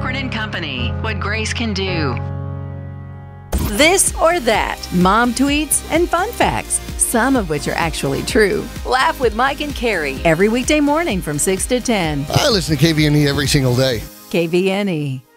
Horn & Company, what Grace can do. This or that, mom tweets and fun facts, some of which are actually true. Laugh with Mike and Carrie every weekday morning from 6 to 10. I listen to KVNE every single day. KVNE.